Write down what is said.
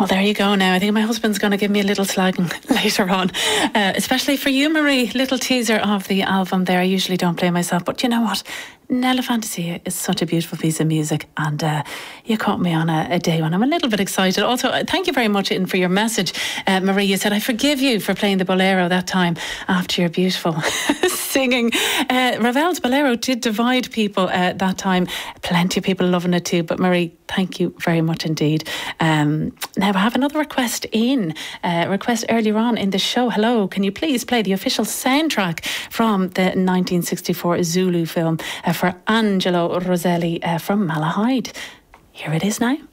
Well, there you go now. I think my husband's going to give me a little slagging later on, especially for you, Marie. Little teaser of the album there. I usually don't play myself, but you know what? Nella Fantasia is such a beautiful piece of music, and you caught me on a day when I'm a little bit excited. Also, thank you very much for your message, Marie. You said, I forgive you for playing the bolero that time after your beautiful singing. Ravel's bolero did divide people that time. Plenty of people loving it too, but Marie, thank you very much indeed. Now I have another request earlier on in the show. Hello, can you please play the official soundtrack from the 1964 Zulu film for Angelo Roselli from Malahide? Here it is now.